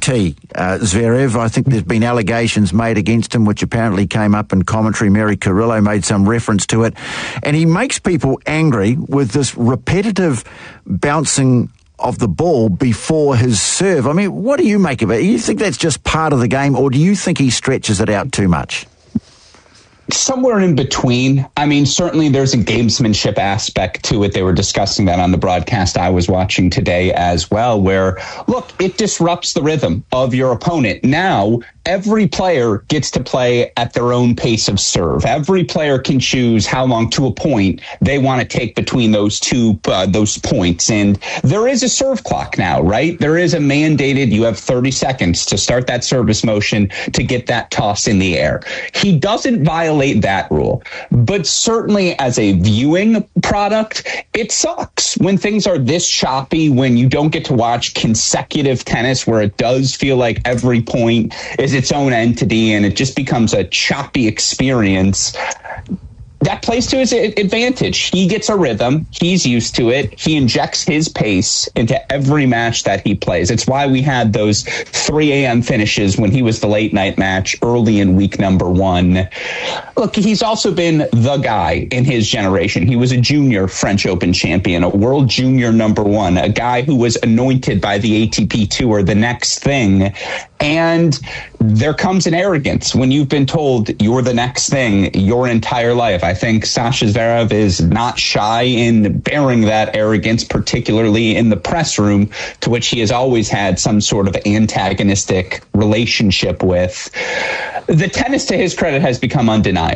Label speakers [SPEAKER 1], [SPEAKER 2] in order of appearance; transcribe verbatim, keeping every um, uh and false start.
[SPEAKER 1] T, uh, Zverev. I think there's been allegations made against him, which apparently came up in commentary. Mary Carrillo made some reference to it. And he makes people angry with this repetitive bouncing of the ball before his serve. I mean, what do you make of it? Do you think that's just part of the game, or do you think he stretches it out too much?
[SPEAKER 2] Somewhere in between. I mean, certainly there's a gamesmanship aspect to it. They were discussing that on the broadcast I was watching today as well, where, look, it disrupts the rhythm of your opponent. Now, every player gets to play at their own pace of serve. Every player can choose how long, to a point, they want to take between those two uh, those points. And there is a serve clock now, right? There is a mandated, you have thirty seconds to start that service motion to get that toss in the air. He doesn't violate that rule. But certainly as a viewing product, it sucks when things are this choppy, when you don't get to watch consecutive tennis where it does feel like every point is its own entity and it just becomes a choppy experience. That plays to his advantage. He gets a rhythm. He's used to it. He injects his pace into every match that he plays. It's why we had those three a.m. finishes when he was the late night match early in week number one. Look, he's also been the guy in his generation. He was a junior French Open champion, a world junior number one, a guy who was anointed by the A T P Tour the next thing. And there comes an arrogance when you've been told you're the next thing your entire life. I think Sasha Zverev is not shy in bearing that arrogance, particularly in the press room, to which he has always had some sort of antagonistic relationship with. The tennis, to his credit, has become undeniable.